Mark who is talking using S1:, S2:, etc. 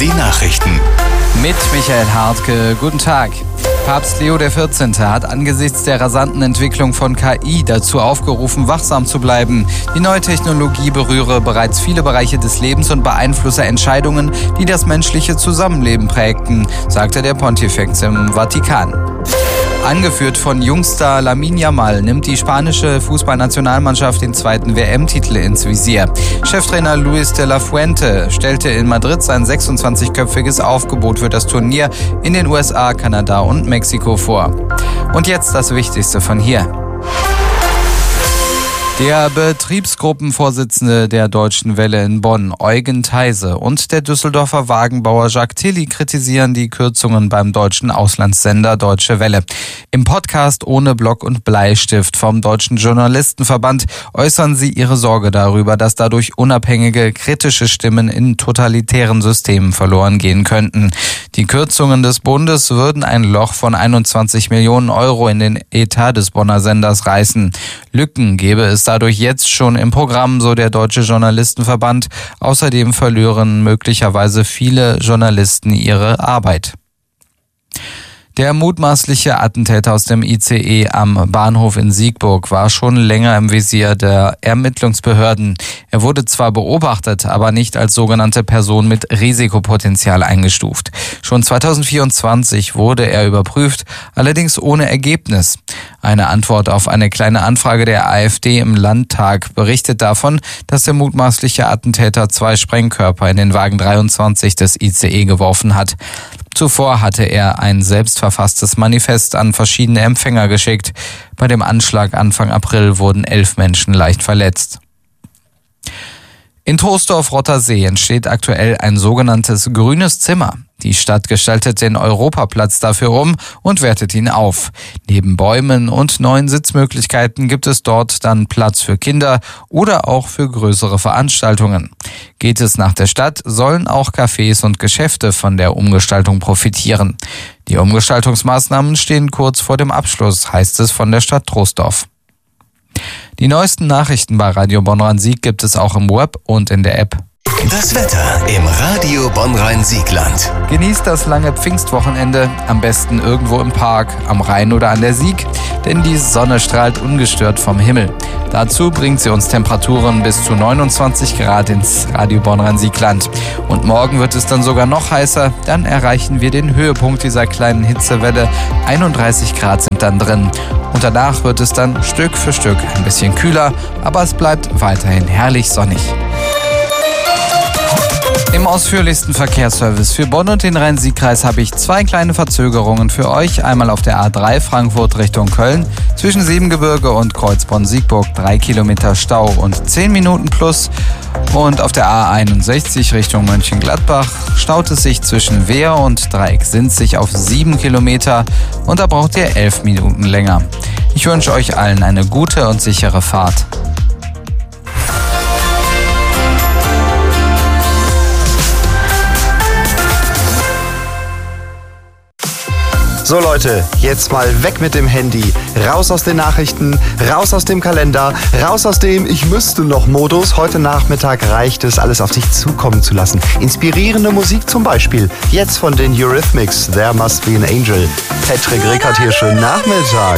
S1: die Nachrichten.
S2: Mit Michael Hartke, guten Tag. Papst Leo XIV. Hat angesichts der rasanten Entwicklung von KI dazu aufgerufen, wachsam zu bleiben. Die neue Technologie berühre bereits viele Bereiche des Lebens und beeinflusse Entscheidungen, die das menschliche Zusammenleben prägten, sagte der Pontifex im Vatikan. Angeführt von Jungstar Lamine Yamal nimmt die spanische Fußballnationalmannschaft den zweiten WM-Titel ins Visier. Cheftrainer Luis de la Fuente stellte in Madrid sein 26-köpfiges Aufgebot für das Turnier in den USA, Kanada und Mexiko vor. Und jetzt das Wichtigste von hier. Der Betriebsgruppenvorsitzende der Deutschen Welle in Bonn, Eugen Theise, und der Düsseldorfer Wagenbauer Jacques Tilly kritisieren die Kürzungen beim deutschen Auslandssender Deutsche Welle. Im Podcast Ohne Block und Bleistift vom Deutschen Journalistenverband äußern sie ihre Sorge darüber, dass dadurch unabhängige, kritische Stimmen in totalitären Systemen verloren gehen könnten. Die Kürzungen des Bundes würden ein Loch von 21 Millionen Euro in den Etat des Bonner Senders reißen. Lücken gäbe es dadurch jetzt schon im Programm, so der Deutsche Journalistenverband. Außerdem verlieren möglicherweise viele Journalisten ihre Arbeit. Der mutmaßliche Attentäter aus dem ICE am Bahnhof in Siegburg war schon länger im Visier der Ermittlungsbehörden. Er wurde zwar beobachtet, aber nicht als sogenannte Person mit Risikopotenzial eingestuft. Schon 2024 wurde er überprüft, allerdings ohne Ergebnis. Eine Antwort auf eine kleine Anfrage der AfD im Landtag berichtet davon, dass der mutmaßliche Attentäter 2 Sprengkörper in den Wagen 23 des ICE geworfen hat. Zuvor hatte er ein selbstverfasstes Manifest an verschiedene Empfänger geschickt. Bei dem Anschlag Anfang April wurden 11 Menschen leicht verletzt. In Troisdorf-Rottersee entsteht aktuell ein sogenanntes grünes Zimmer. Die Stadt gestaltet den Europaplatz dafür um und wertet ihn auf. Neben Bäumen und neuen Sitzmöglichkeiten gibt es dort dann Platz für Kinder oder auch für größere Veranstaltungen. Geht es nach der Stadt, sollen auch Cafés und Geschäfte von der Umgestaltung profitieren. Die Umgestaltungsmaßnahmen stehen kurz vor dem Abschluss, heißt es von der Stadt Troisdorf. Die neuesten Nachrichten bei Radio Bonn-Rhein-Sieg gibt es auch im Web und in der App.
S1: Das Wetter im Radio Bonn-Rhein-Siegland.
S2: Genießt das lange Pfingstwochenende, am besten irgendwo im Park, am Rhein oder an der Sieg, denn die Sonne strahlt ungestört vom Himmel. Dazu bringt sie uns Temperaturen bis zu 29 Grad ins Radio Bonn-Rhein-Siegland. Und morgen wird es dann sogar noch heißer, dann erreichen wir den Höhepunkt dieser kleinen Hitzewelle. 31 Grad sind dann drin. Und danach wird es dann Stück für Stück ein bisschen kühler, aber es bleibt weiterhin herrlich sonnig. Im ausführlichsten Verkehrsservice für Bonn und den Rhein-Sieg-Kreis habe ich 2 kleine Verzögerungen für euch. Einmal auf der A3 Frankfurt Richtung Köln. Zwischen Siebengebirge und Kreuzbronn-Siegburg 3 Kilometer Stau und 10 Minuten plus. Und auf der A61 Richtung Mönchengladbach staut es sich zwischen Wehr und Dreieck-Sinzig auf 7 Kilometer. Und da braucht ihr 11 Minuten länger. Ich wünsche euch allen eine gute und sichere Fahrt.
S3: So Leute, jetzt mal weg mit dem Handy, raus aus den Nachrichten, raus aus dem Kalender, raus aus dem Ich müsste noch Modus. Heute Nachmittag reicht es, alles auf dich zukommen zu lassen. Inspirierende Musik zum Beispiel, jetzt von den Eurythmics, There Must Be an Angel. Patrick Rickert hier, schönen Nachmittag.